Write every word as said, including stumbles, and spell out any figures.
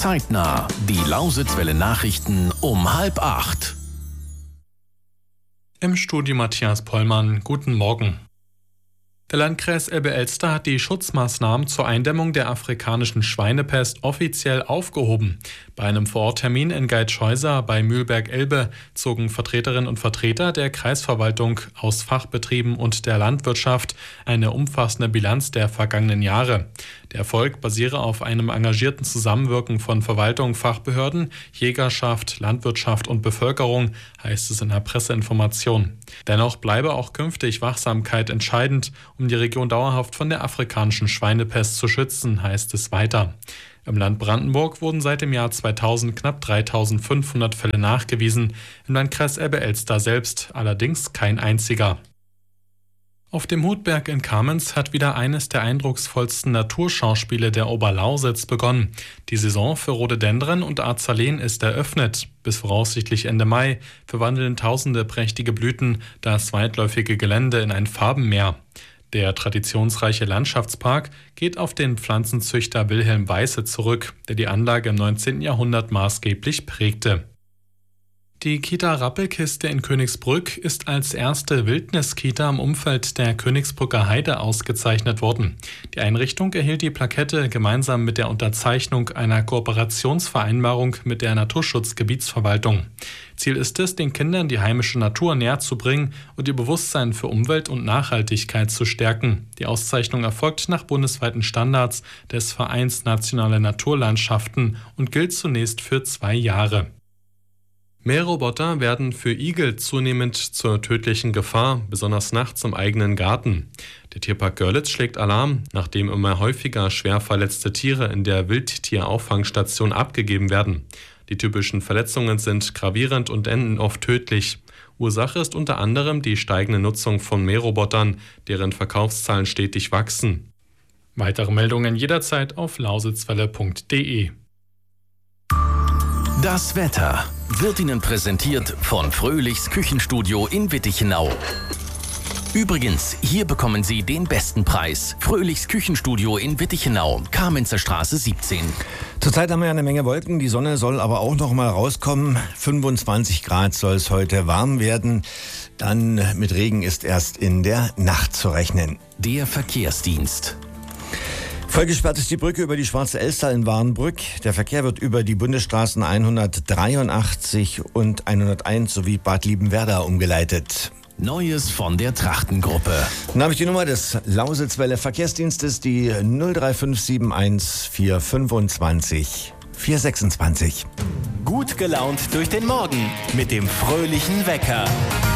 Zeitnah. Die Lausitzwelle Nachrichten um halb acht. Im Studio Matthias Pollmann. Guten Morgen. Der Landkreis Elbe-Elster hat die Schutzmaßnahmen zur Eindämmung der afrikanischen Schweinepest offiziell aufgehoben. Bei einem Vororttermin in Geitscheuser bei Mühlberg-Elbe zogen Vertreterinnen und Vertreter der Kreisverwaltung aus Fachbetrieben und der Landwirtschaft eine umfassende Bilanz der vergangenen Jahre. Der Erfolg basiere auf einem engagierten Zusammenwirken von Verwaltung, Fachbehörden, Jägerschaft, Landwirtschaft und Bevölkerung, heißt es in der Presseinformation. Dennoch bleibe auch künftig Wachsamkeit entscheidend, um die Region dauerhaft von der afrikanischen Schweinepest zu schützen, heißt es weiter. Im Land Brandenburg wurden seit dem Jahr zweitausend knapp dreitausendfünfhundert Fälle nachgewiesen, im Landkreis Elbe-Elster selbst allerdings kein einziger. Auf dem Hutberg in Kamenz hat wieder eines der eindrucksvollsten Naturschauspiele der Oberlausitz begonnen. Die Saison für Rhododendren und Azaleen ist eröffnet. Bis voraussichtlich Ende Mai verwandeln tausende prächtige Blüten das weitläufige Gelände in ein Farbenmeer. Der traditionsreiche Landschaftspark geht auf den Pflanzenzüchter Wilhelm Weisse zurück, der die Anlage im neunzehnten Jahrhundert maßgeblich prägte. Die Kita Rappelkiste in Königsbrück ist als erste Wildniskita im Umfeld der Königsbrücker Heide ausgezeichnet worden. Die Einrichtung erhielt die Plakette gemeinsam mit der Unterzeichnung einer Kooperationsvereinbarung mit der Naturschutzgebietsverwaltung. Ziel ist es, den Kindern die heimische Natur näher zu bringen und ihr Bewusstsein für Umwelt und Nachhaltigkeit zu stärken. Die Auszeichnung erfolgt nach bundesweiten Standards des Vereins Nationale Naturlandschaften und gilt zunächst für zwei Jahre. Mähroboter werden für Igel zunehmend zur tödlichen Gefahr, besonders nachts im eigenen Garten. Der Tierpark Görlitz schlägt Alarm, nachdem immer häufiger schwer verletzte Tiere in der Wildtierauffangstation abgegeben werden. Die typischen Verletzungen sind gravierend und enden oft tödlich. Ursache ist unter anderem die steigende Nutzung von Mährobotern, deren Verkaufszahlen stetig wachsen. Weitere Meldungen jederzeit auf lausitzwelle punkt de. Das Wetter wird Ihnen präsentiert von Fröhlichs Küchenstudio in Wittichenau. Übrigens, hier bekommen Sie den besten Preis. Fröhlichs Küchenstudio in Wittichenau, Kamenzer Straße siebzehn. Zurzeit haben wir eine Menge Wolken, die Sonne soll aber auch noch mal rauskommen. fünfundzwanzig Grad soll es heute warm werden. Dann mit Regen ist erst in der Nacht zu rechnen. Der Verkehrsdienst. Vollgesperrt ist die Brücke über die Schwarze Elster in Warnbrück. Der Verkehr wird über die Bundesstraßen hundertdreiundachtzig und hunderteins sowie Bad Liebenwerda umgeleitet. Neues von der Trachtengruppe. Dann habe ich die Nummer des Lausitzwelle Verkehrsdienstes, die null drei fünf sieben eins vier fünfundzwanzig vier sechsundzwanzig. Gut gelaunt durch den Morgen mit dem fröhlichen Wecker.